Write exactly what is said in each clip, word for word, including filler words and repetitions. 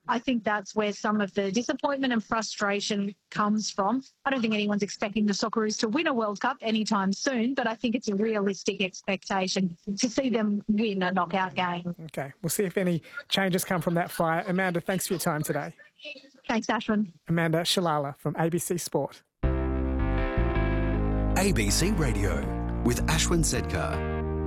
I think that's where some of the disappointment and frustration comes from. I don't think anyone's expecting the Socceroos to win a World Cup anytime soon, but I think it's a realistic expectation to see them win a knockout game. Okay, we'll see if any changes come from that fire. Amanda, thanks for your time today. Thanks, Ashwin. Amanda Shalala from A B C Sport. A B C Radio with Ashwin Sedkar.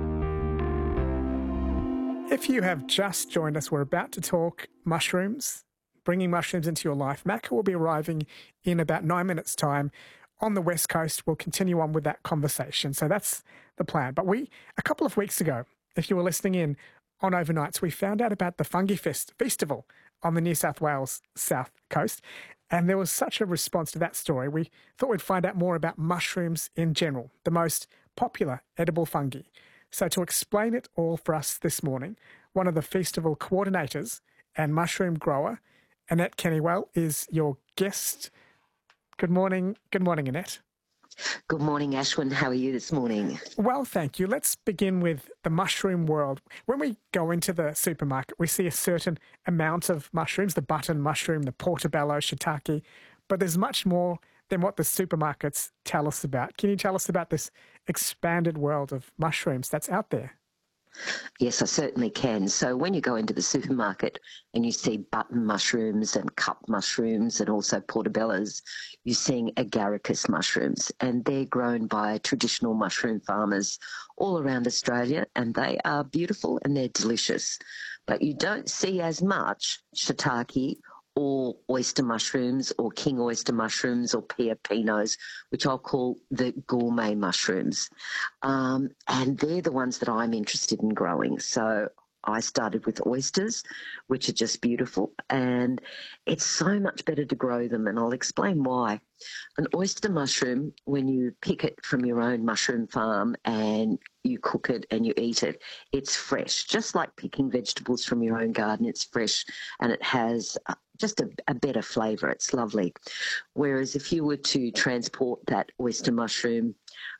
If you have just joined us, we're about to talk mushrooms, bringing mushrooms into your life. Macca will be arriving in about nine minutes' time on the West Coast. We'll continue on with that conversation. So that's the plan. But we, a couple of weeks ago, if you were listening in on Overnights, we found out about the Fungi Fest Festival on the New South Wales South Coast. And there was such a response to that story. We thought we'd find out more about mushrooms in general, the most popular edible fungi. So to explain it all for us this morning, one of the festival coordinators and mushroom grower, Annette Kennywell, is your guest. Good morning. Good morning, Annette. Good morning, Ashwin. How are you this morning? Well, thank you. Let's begin with the mushroom world. When we go into the supermarket, we see a certain amount of mushrooms, the button mushroom, the portobello, shiitake, but there's much more than what the supermarkets tell us about. Can you tell us about this expanded world of mushrooms that's out there? Yes, I certainly can. So when you go into the supermarket and you see button mushrooms and cup mushrooms and also portobellos, you're seeing agaricus mushrooms, and they're grown by traditional mushroom farmers all around Australia, and they are beautiful and they're delicious. But you don't see as much shiitake or oyster mushrooms or king oyster mushrooms or pepinos, which I'll call the gourmet mushrooms. Um, and they're the ones that I'm interested in growing. So I started with oysters, which are just beautiful, and it's so much better to grow them, and I'll explain why. An oyster mushroom, when you pick it from your own mushroom farm and you cook it and you eat it, it's fresh, just like picking vegetables from your own garden. It's fresh and it has uh, just a, a better flavour. It's lovely. Whereas if you were to transport that oyster mushroom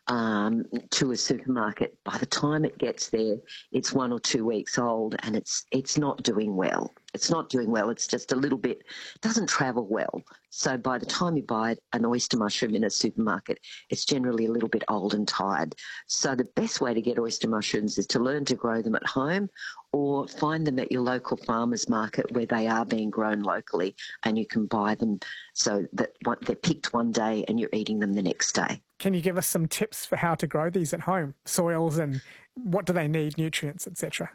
um, to a supermarket, by the time it gets there, it's one or two weeks old, and it's it's not doing well. It's not doing well. It's just a little bit, doesn't travel well. So by the time you buy an oyster mushroom in a supermarket, it's generally a little bit old and tired. So the best way to get oyster mushrooms is to learn to grow them at home, or find them at your local farmers market where they are being grown locally, and you can buy them so that they're picked one day and you're eating them the next day. Can you give us some tips for how to grow these at home? Soils and what do they need, nutrients, et cetera?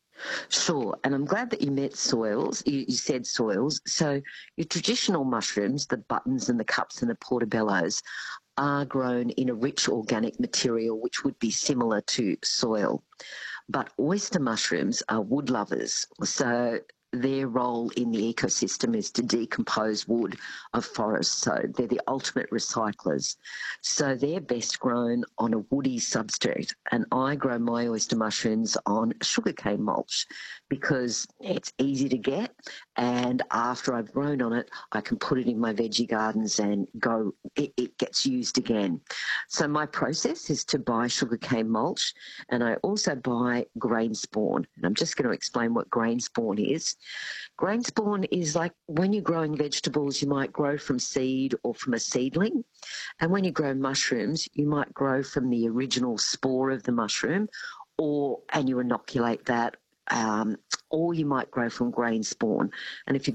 Sure, and I'm glad that you met soils. You, you said soils. So your traditional mushrooms, the buttons and the cups and the portobellos, are grown in a rich organic material which would be similar to soil. But oyster mushrooms are wood lovers, so their role in the ecosystem is to decompose wood of forests. So they're the ultimate recyclers. So they're best grown on a woody substrate. And I grow my oyster mushrooms on sugarcane mulch because it's easy to get. And after I've grown on it, I can put it in my veggie gardens and go, it, it gets used again. So my process is to buy sugarcane mulch, and I also buy grain spawn. And I'm just going to explain what grain spawn is. Grain spawn is like when you're growing vegetables, you might grow from seed or from a seedling. And when you grow mushrooms, you might grow from the original spore of the mushroom, or and you inoculate that. Um, or you might grow from grain spawn. And if you